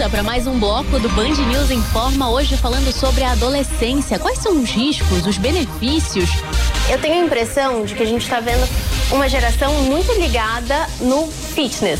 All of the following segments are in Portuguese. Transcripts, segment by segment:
volta para mais um bloco do Band News Informa, hoje falando sobre a adolescência. Quais são os riscos, os benefícios? Eu tenho a impressão de que a gente está vendo uma geração muito ligada no fitness,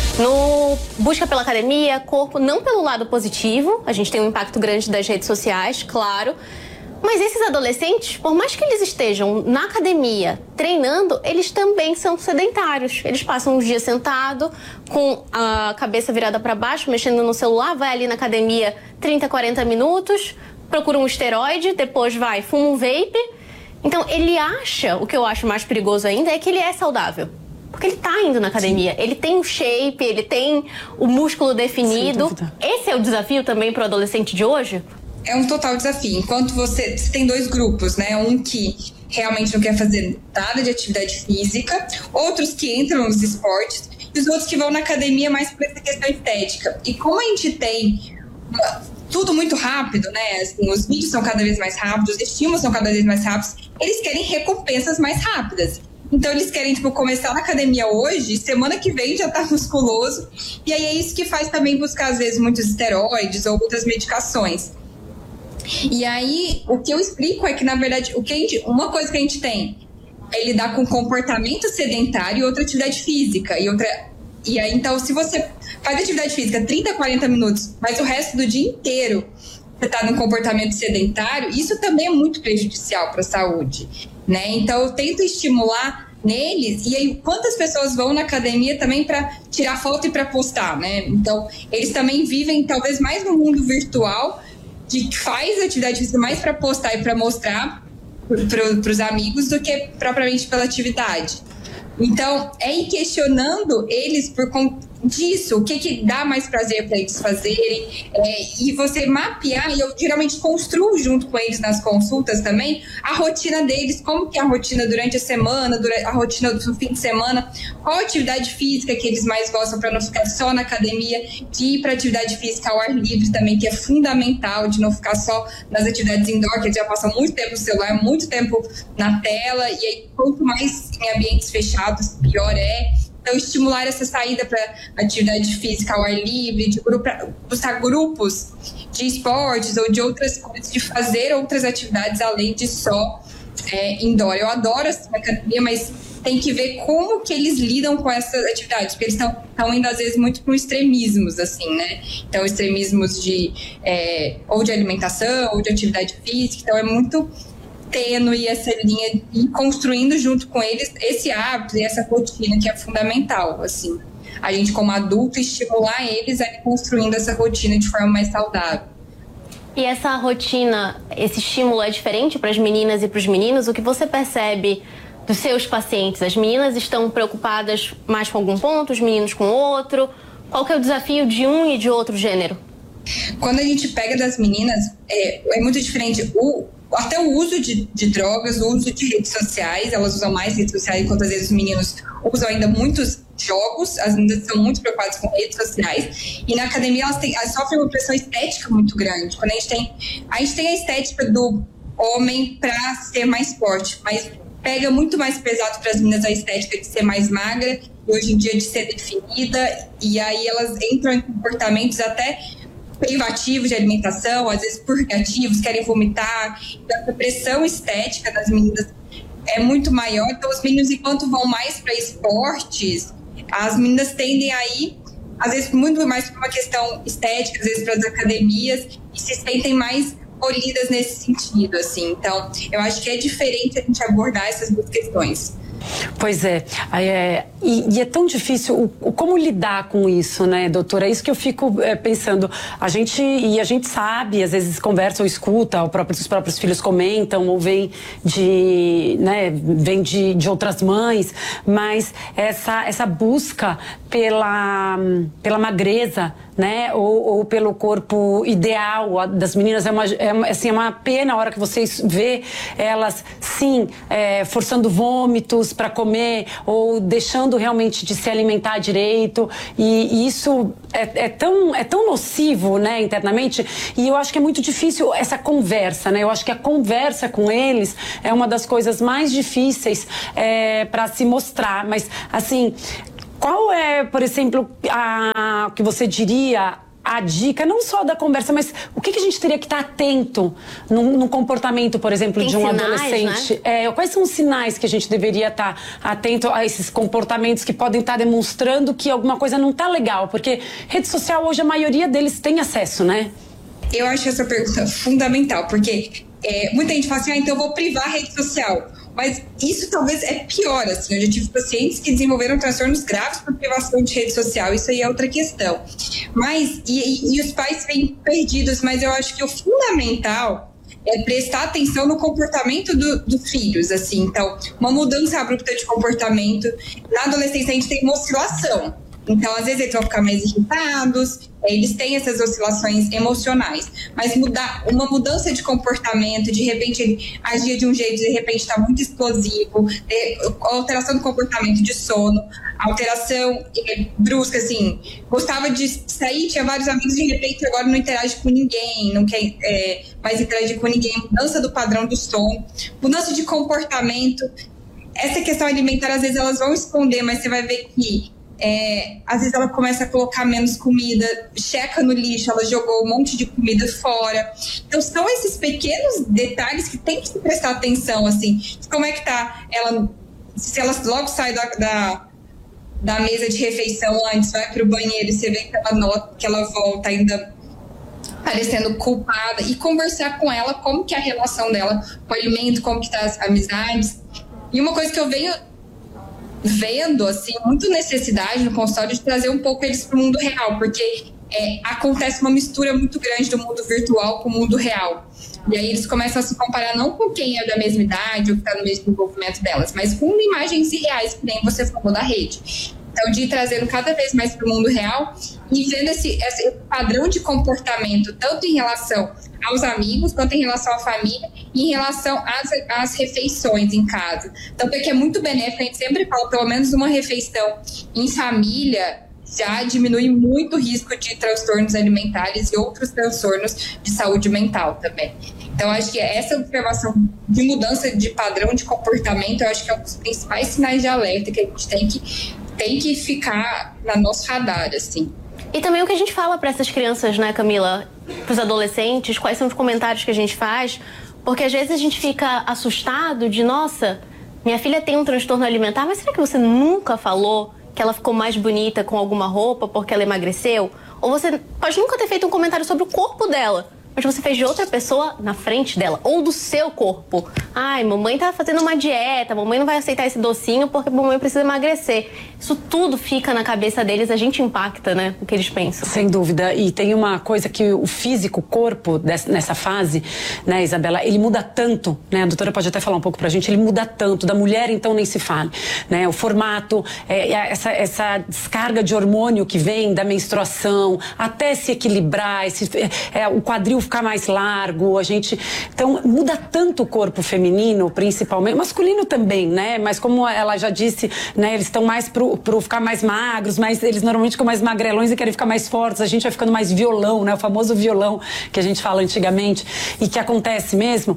no busca pela academia, corpo, não pelo lado positivo. A gente tem um impacto grande das redes sociais, claro. Mas esses adolescentes, por mais que eles estejam na academia treinando, eles também são sedentários. Eles passam uns dias sentados, com a cabeça virada para baixo, mexendo no celular, vai ali na academia 30, 40 minutos, procura um esteroide, depois vai, fuma um vape. Então ele acha, o que eu acho mais perigoso ainda, é que ele é saudável. Porque ele tá indo na academia, ele tem o shape, ele tem o músculo definido. Esse é o desafio também para o adolescente de hoje? É um total desafio. Enquanto você tem dois grupos, né? Um que realmente não quer fazer nada de atividade física, outros que entram nos esportes e os outros que vão na academia mais por essa questão estética. E como a gente tem tudo muito rápido, né? Assim, os vídeos são cada vez mais rápidos, os estímulos são cada vez mais rápidos, eles querem recompensas mais rápidas. Então eles querem, começar na academia hoje, semana que vem já tá musculoso. E aí é isso que faz também buscar, às vezes, muitos esteroides ou outras medicações. E aí, o que eu explico é que, na verdade, uma coisa que a gente tem é lidar com comportamento sedentário e outra atividade física. E aí, então, se você faz atividade física 30, 40 minutos, mas o resto do dia inteiro você está num comportamento sedentário, isso também é muito prejudicial para a saúde, né? Então, eu tento estimular neles, e aí quantas pessoas vão na academia também para tirar foto e para postar, né? Então, eles também vivem talvez mais no mundo virtual, que faz atividade física mais para postar e para mostrar para os amigos do que propriamente pela atividade. Então, é ir questionando eles por conta disso, o que dá mais prazer para eles fazerem, e você mapear, e eu geralmente construo junto com eles nas consultas também, a rotina deles, como que é a rotina durante a semana, a rotina do fim de semana, qual atividade física que eles mais gostam para não ficar só na academia, de ir para atividade física ao ar livre também, que é fundamental, de não ficar só nas atividades indoor, que eles já passam muito tempo no celular, muito tempo na tela, e aí quanto mais em ambientes fechados, pior é. Então, estimular essa saída para atividade física ao ar livre, buscar grupos de esportes ou de outras coisas, de fazer outras atividades além de só indoor. Eu adoro essa academia, mas tem que ver como que eles lidam com essas atividades, porque eles estão indo, às vezes, muito com extremismos, assim, né? Então, extremismos ou de alimentação, ou de atividade física, então é muito tênue essa linha e construindo junto com eles esse hábito e essa rotina que é fundamental, assim. A gente, como adulto, estimular eles a ir construindo essa rotina de forma mais saudável. E essa rotina, esse estímulo é diferente para as meninas e para os meninos? O que você percebe dos seus pacientes? As meninas estão preocupadas mais com algum ponto, os meninos com outro? Qual que é o desafio de um e de outro gênero? Quando a gente pega das meninas, é muito diferente até o uso de drogas, o uso de redes sociais. Elas usam mais redes sociais, enquanto às vezes os meninos usam ainda muitos jogos. As meninas são muito preocupadas com redes sociais, e na academia elas sofrem uma pressão estética muito grande. Quando a gente tem a estética do homem para ser mais forte, mas pega muito mais pesado para as meninas a estética de ser mais magra, e hoje em dia de ser definida, e aí elas entram em comportamentos até privativos de alimentação, às vezes purgativos, querem vomitar. Então, a pressão estética das meninas é muito maior. Então, os meninos, enquanto vão mais para esportes, as meninas tendem a ir, às vezes, muito mais para uma questão estética, às vezes para as academias, e se sentem mais polidas nesse sentido, assim. Então, eu acho que é diferente a gente abordar essas duas questões. Pois é, e é tão difícil como lidar com isso, né, doutora? É isso que eu fico pensando. A gente sabe, às vezes conversa ou escuta, os próprios filhos comentam, ou vem de outras mães, mas essa busca pela magreza, né, ou pelo corpo ideal das meninas é uma pena a hora que vocês vê elas, sim, forçando vômitos para comer, ou deixando realmente de se alimentar direito, e isso é tão nocivo, né, internamente, e eu acho que é muito difícil essa conversa, né? Eu acho que a conversa com eles é uma das coisas mais difíceis para se mostrar, mas assim, qual é, por exemplo, que você diria a dica, não só da conversa, mas o que a gente teria que estar atento no comportamento, por exemplo, de um adolescente? Né? Quais são os sinais que a gente deveria estar atento a esses comportamentos que podem estar demonstrando que alguma coisa não está legal? Porque rede social hoje a maioria deles tem acesso, né? Eu acho essa pergunta fundamental, porque muita gente fala assim, então eu vou privar a rede social. Mas isso talvez é pior, assim. Eu já tive pacientes que desenvolveram transtornos graves por privação de rede social. Isso aí é outra questão. Mas, e os pais vêm perdidos, mas eu acho que o fundamental é prestar atenção no comportamento dos filhos, assim. Então, uma mudança abrupta de comportamento. Na adolescência, a gente tem uma oscilação. Então, às vezes, eles vão ficar mais irritados, eles têm essas oscilações emocionais. Mas uma mudança de comportamento, de repente ele agia de um jeito, de repente está muito explosivo, alteração do comportamento de sono, alteração brusca, assim, gostava de sair, tinha vários amigos, de repente agora não interage com ninguém, não quer mais interagir com ninguém, mudança do padrão do sono, mudança de comportamento. Essa questão alimentar, às vezes elas vão esconder, mas você vai ver que às vezes ela começa a colocar menos comida, checa no lixo, ela jogou um monte de comida fora. Então são esses pequenos detalhes que tem que se prestar atenção, assim, como é que tá ela, se ela logo sai da mesa de refeição antes, vai pro banheiro e você vê que ela nota que ela volta ainda parecendo culpada, e conversar com ela como que é a relação dela com o alimento, como que tá as amizades. E uma coisa que eu venho vendo, assim, muito necessidade no consultório de trazer um pouco eles para o mundo real, porque acontece uma mistura muito grande do mundo virtual com o mundo real. E aí eles começam a se comparar não com quem é da mesma idade ou que está no mesmo envolvimento delas, mas com imagens reais, que nem você falou da rede. Então, de ir trazendo cada vez mais para o mundo real e vendo esse padrão de comportamento, tanto em relação aos amigos, quanto em relação à família e em relação às refeições em casa. Tanto é que é muito benéfico, a gente sempre fala, pelo menos uma refeição em família já diminui muito o risco de transtornos alimentares e outros transtornos de saúde mental também. Então, acho que essa observação de mudança de padrão de comportamento, eu acho que é um dos principais sinais de alerta que a gente tem que ficar no nosso radar, assim. E também o que a gente fala para essas crianças, né, Camila? Para os adolescentes, quais são os comentários que a gente faz? Porque às vezes a gente fica assustado de, nossa, minha filha tem um transtorno alimentar, mas será que você nunca falou que ela ficou mais bonita com alguma roupa porque ela emagreceu? Ou você pode nunca ter feito um comentário sobre o corpo dela, mas você fez de outra pessoa na frente dela, ou do seu corpo. Ai, mamãe tá fazendo uma dieta, mamãe não vai aceitar esse docinho porque mamãe precisa emagrecer. Isso tudo fica na cabeça deles, a gente impacta, né, o que eles pensam. Sem dúvida, e tem uma coisa que o físico, o corpo nessa fase, né, Isabela, ele muda tanto, né, a doutora pode até falar um pouco pra gente, ele muda tanto, da mulher então nem se fale, né, o formato, essa descarga de hormônio que vem da menstruação, até se equilibrar, o quadril ficar mais largo, então muda tanto o corpo feminino, principalmente, masculino também, né, mas como ela já disse, né, eles estão mais pro ficar mais magros, mas eles normalmente ficam mais magrelões e querem ficar mais fortes, a gente vai ficando mais violão, né, o famoso violão que a gente fala antigamente, e que acontece mesmo,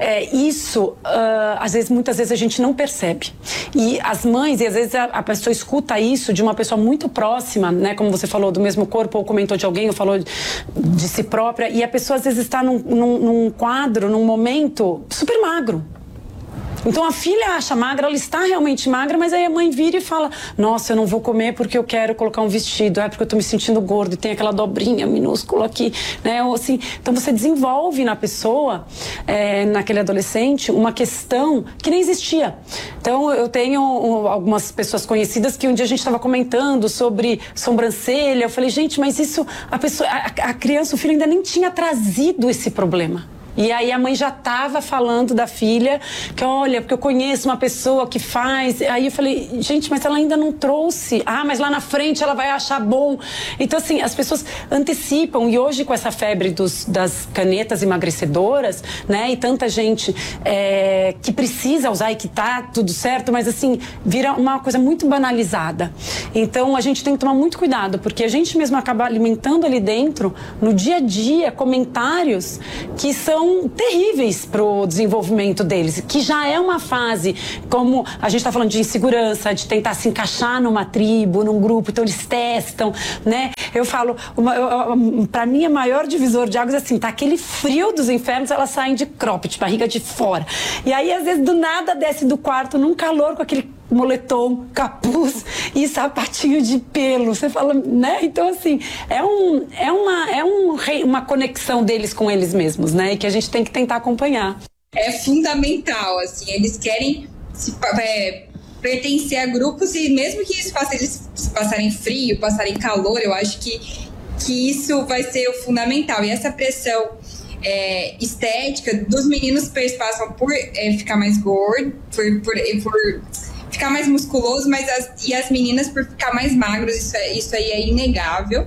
muitas vezes a gente não percebe, e as mães, e às vezes a pessoa escuta isso de uma pessoa muito próxima, né, como você falou, do mesmo corpo, ou comentou de alguém, ou falou de si própria, e a pessoa às vezes está num quadro, num momento super magro. Então a filha acha magra, ela está realmente magra, mas aí a mãe vira e fala, nossa, eu não vou comer porque eu quero colocar um vestido, porque eu tô me sentindo gordo e tem aquela dobrinha minúscula aqui, né? Ou assim, então você desenvolve na pessoa, naquele adolescente, uma questão que nem existia. Então eu tenho algumas pessoas conhecidas que um dia a gente estava comentando sobre sobrancelha, eu falei, gente, mas isso, a criança, o filho ainda nem tinha trazido esse problema. E aí a mãe já estava falando da filha, que olha, porque eu conheço uma pessoa que faz. Aí eu falei, gente, mas ela ainda não trouxe. Ah, mas lá na frente ela vai achar bom. Então, assim, as pessoas antecipam. E hoje, com essa febre das canetas emagrecedoras, né? E tanta gente que precisa usar e que tá tudo certo, mas assim, vira uma coisa muito banalizada. Então, a gente tem que tomar muito cuidado, porque a gente mesmo acaba alimentando ali dentro, no dia a dia, comentários que são são terríveis pro desenvolvimento deles, que já é uma fase, como a gente está falando de insegurança, de tentar se encaixar numa tribo, num grupo, então eles testam, né? Eu falo, pra mim, o maior divisor de águas é assim, tá aquele frio dos infernos, elas saem de cropped, barriga de fora. E aí, às vezes, do nada, desce do quarto num calor com aquele moletom, capuz e sapatinho de pelo. Você fala, né? Então, assim, uma conexão deles com eles mesmos, né? E que a gente tem que tentar acompanhar. É fundamental, assim, eles querem pertencer a grupos e mesmo que isso faça eles passarem frio, passarem calor, eu acho que isso vai ser o fundamental. E essa pressão estética dos meninos passam por ficar mais gordo, por ficar mais musculoso, mas as meninas por ficar mais magros, isso aí é inegável.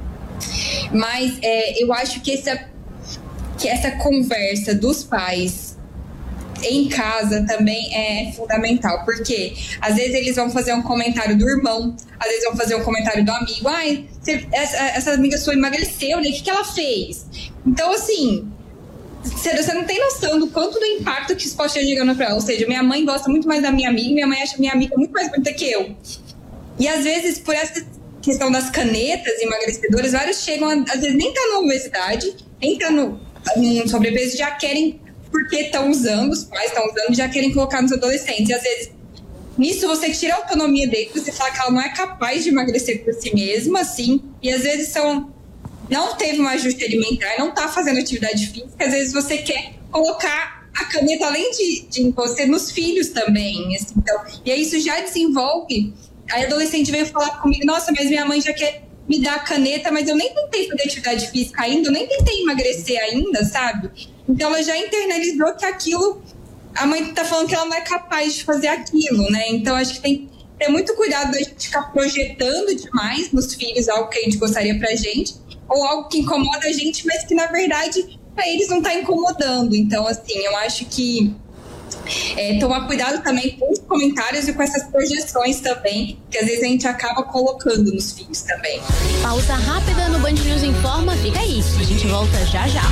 Mas eu acho que essa conversa dos pais em casa também é fundamental, porque às vezes eles vão fazer um comentário do irmão, às vezes vão fazer um comentário do amigo, essa amiga sua emagreceu, né? O que ela fez? Então, assim, você não tem noção do quanto do impacto que isso pode estar chegando pra ela. Ou seja, minha mãe gosta muito mais da minha amiga, minha mãe acha minha amiga muito mais bonita que eu. E às vezes, por essa questão das canetas emagrecedoras, vários chegam, às vezes nem tá na obesidade, nem tá no sobrepeso, já querem, porque estão usando, os pais estão usando, já querem colocar nos adolescentes. E às vezes, nisso você tira a autonomia dele, você fala que ela não é capaz de emagrecer por si mesma, assim, e às vezes não teve um ajuste alimentar, não tá fazendo atividade física, às vezes você quer colocar a caneta, além de você, nos filhos também, assim, então, e aí isso já desenvolve. Aí a adolescente veio falar comigo, nossa, mas minha mãe já quer me dar a caneta, mas eu nem tentei fazer atividade física ainda, eu nem tentei emagrecer ainda, sabe? Então ela já internalizou que aquilo, a mãe tá falando que ela não é capaz de fazer aquilo, né? Então acho que tem que ter muito cuidado da gente ficar projetando demais nos filhos algo que a gente gostaria pra gente, ou algo que incomoda a gente, mas que na verdade pra eles não tá incomodando. Então, assim, eu acho que tomar cuidado também com os comentários e com essas projeções também, que às vezes a gente acaba colocando nos filhos também. Pausa rápida no Band News Informa, fica aí, a gente volta já já.